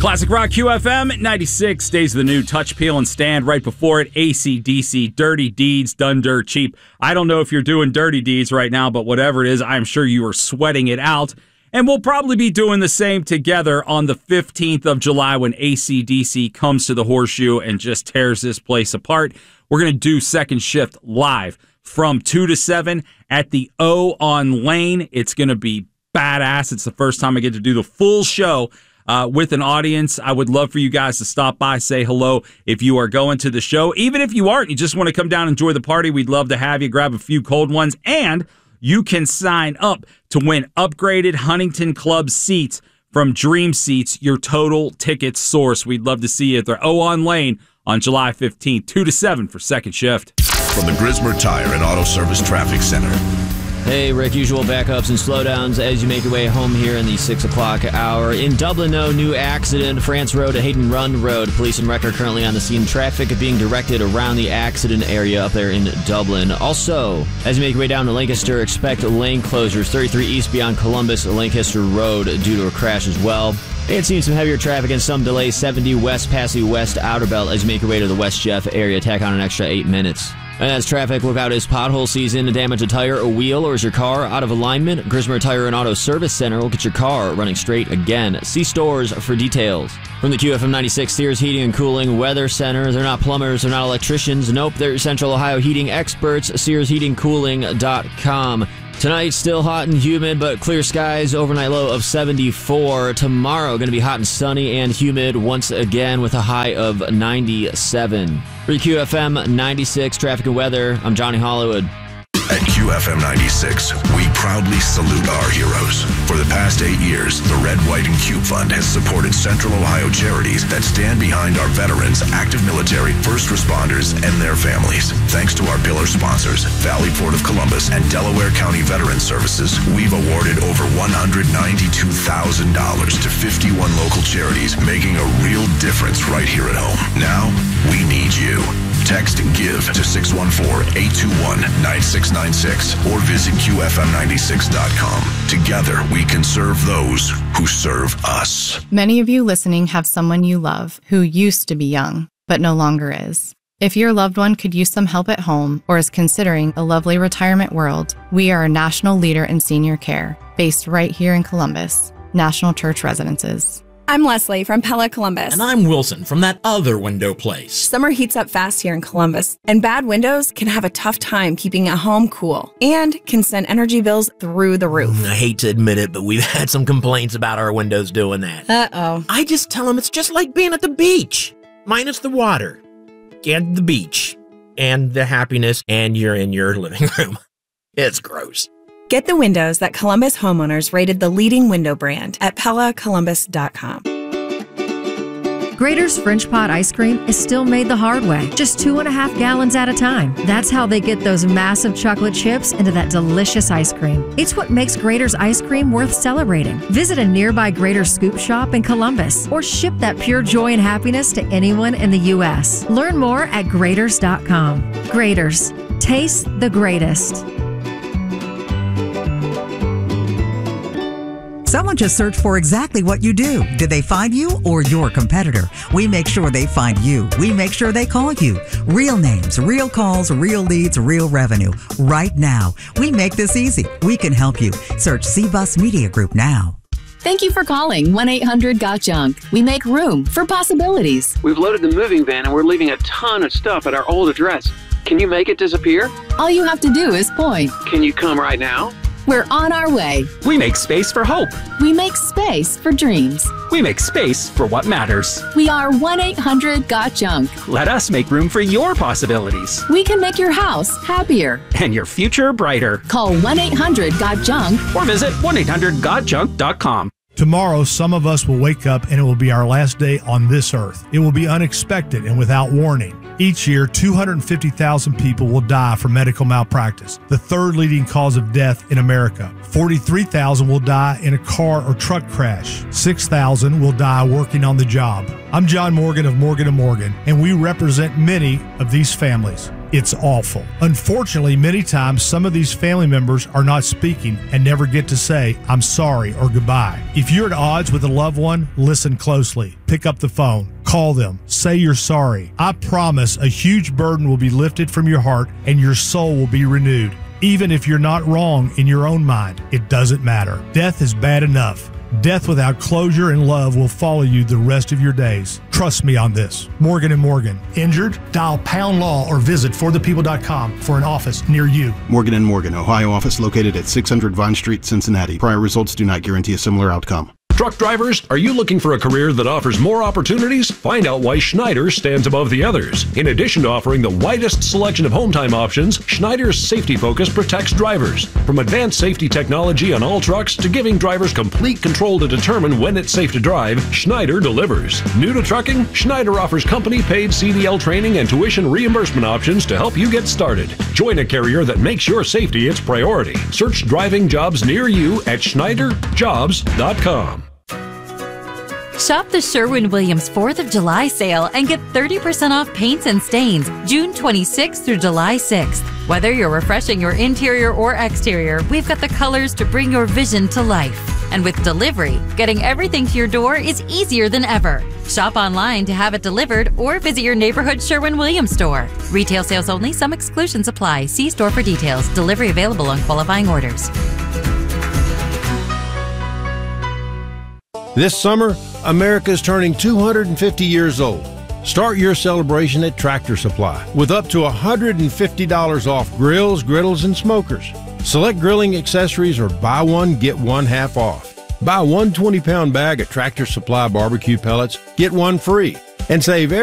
Classic Rock QFM 96, Days of the New, Touch, Peel, and Stand. Right before it, AC/DC, Dirty Deeds, Done Dirt Cheap. I don't know if you're doing dirty deeds right now, but whatever it is, I'm sure you are sweating it out. And we'll probably be doing the same together on the 15th of July when AC/DC comes to the Horseshoe and just tears this place apart. We're going to do Second Shift live from 2 to 7 at the O on Lane. It's going to be badass. It's the first time I get to do the full show with an audience. I would love for you guys to stop by, say hello if you are going to the show. Even if you aren't, you just want to come down and enjoy the party, we'd love to have you. Grab a few cold ones, and you can sign up to win upgraded Huntington Club seats from Dream Seats, your total ticket source. We'd love to see you at the O on Lane on July 15th, 2 to 7 for Second Shift. From the Grismer Tire and Auto Service Traffic Center. Hey, Rick, usual backups and slowdowns as you make your way home here in the 6 o'clock hour. In Dublin, no new accident. France Road to Hayden Run Road. Police and rec are currently on the scene. Traffic being directed around the accident area up there in Dublin. Also, as you make your way down to Lancaster, expect lane closures. 33 east beyond Columbus, Lancaster Road due to a crash as well. And seeing some heavier traffic and some delays. 70 west past the West Outer Belt as you make your way to the West Jeff area. Tack on an extra 8 minutes. And as traffic, look out as pothole season. Damage a tire, a wheel, or is your car out of alignment? Grismer Tire and Auto Service Center will get your car running straight again. See stores for details. From the QFM 96 Sears Heating and Cooling Weather Center, they're not plumbers, they're not electricians. Nope, they're Central Ohio heating experts. SearsHeatingCooling.com. Tonight, still hot and humid, but clear skies, overnight low of 74. Tomorrow, going to be hot and sunny and humid once again with a high of 97. For QFM 96 Traffic and Weather, I'm Johnny Hollywood. At QFM 96, we proudly salute our heroes. For the past 8 years, the Red, White, and Cube Fund has supported Central Ohio charities that stand behind our veterans, active military, first responders, and their families. Thanks to our pillar sponsors, Valley Port of Columbus and Delaware County Veteran Services, we've awarded over $192,000 to 51 local charities, making a real difference right here at home. Now, we need you. Text GIVE to 614-821-9696 or visit QFM96.com. Together, we can serve those who serve us. Many of you listening have someone you love who used to be young, but no longer is. If your loved one could use some help at home or is considering a lovely retirement world, we are a national leader in senior care, based right here in Columbus, National Church Residences. I'm Leslie from Pella Columbus. And I'm Wilson from that other window place. Summer heats up fast here in Columbus, and bad windows can have a tough time keeping a home cool and can send energy bills through the roof. I hate to admit it, but we've had some complaints about our windows doing that. Uh-oh. I just tell them it's just like being at the beach, minus the water and the beach and the happiness, and you're in your living room. It's gross. Get the windows that Columbus homeowners rated the leading window brand at PellaColumbus.com. Graeter's French Pot ice cream is still made the hard way, just 2.5 gallons at a time. That's how they get those massive chocolate chips into that delicious ice cream. It's what makes Graeter's ice cream worth celebrating. Visit a nearby Graeter's Scoop shop in Columbus or ship that pure joy and happiness to anyone in the U.S. Learn more at Graeters.com. Graeter's. Taste the greatest. Someone just searched for exactly what you do. Did they find you or your competitor? We make sure they find you. We make sure they call you. Real names, real calls, real leads, real revenue. Right now. We make this easy. We can help you. Search C-Bus Media Group now. Thank you for calling 1-800-GOT-JUNK. We make room for possibilities. We've loaded the moving van and we're leaving a ton of stuff at our old address. Can you make it disappear? All you have to do is point. Can you come right now? We're on our way. We make space for hope. We make space for dreams. We make space for what matters. We are 1-800-GOT-JUNK. Let us make room for your possibilities. We can make your house happier. And your future brighter. Call 1-800-GOT-JUNK. Or visit 1-800-GOT-JUNK.com. Tomorrow, some of us will wake up and it will be our last day on this earth. It will be unexpected and without warning. Each year, 250,000 people will die from medical malpractice, the third leading cause of death in America. 43,000 will die in a car or truck crash. 6,000 will die working on the job. I'm John Morgan of Morgan & Morgan, and we represent many of these families. It's awful. Unfortunately, many times some of these family members are not speaking and never get to say, I'm sorry or goodbye. If you're at odds with a loved one, listen closely. Pick up the phone. Call them. Say you're sorry. I promise a huge burden will be lifted from your heart and your soul will be renewed. Even if you're not wrong in your own mind, it doesn't matter. Death is bad enough. Death without closure and love will follow you the rest of your days. Trust me on this. Morgan & Morgan. Injured? Dial Pound Law or visit forthepeople.com for an office near you. Morgan & Morgan, Ohio office located at 600 Vine Street, Cincinnati. Prior results do not guarantee a similar outcome. Truck drivers, are you looking for a career that offers more opportunities? Find out why Schneider stands above the others. In addition to offering the widest selection of home time options, Schneider's safety focus protects drivers. From advanced safety technology on all trucks to giving drivers complete control to determine when it's safe to drive, Schneider delivers. New to trucking? Schneider offers company-paid CDL training and tuition reimbursement options to help you get started. Join a carrier that makes your safety its priority. Search driving jobs near you at SchneiderJobs.com. Shop the Sherwin-Williams 4th of July sale and get 30% off paints and stains June 26th through July 6th. Whether you're refreshing your interior or exterior, we've got the colors to bring your vision to life. And with delivery, getting everything to your door is easier than ever. Shop online to have it delivered or visit your neighborhood Sherwin-Williams store. Retail sales only. Some exclusions apply. See store for details. Delivery available on qualifying orders. This summer, America is turning 250 years old. Start your celebration at Tractor Supply with up to $150 off grills, griddles, and smokers. Select grilling accessories or buy one, get one half off. Buy one 20-pound bag of Tractor Supply barbecue pellets, get one free, and save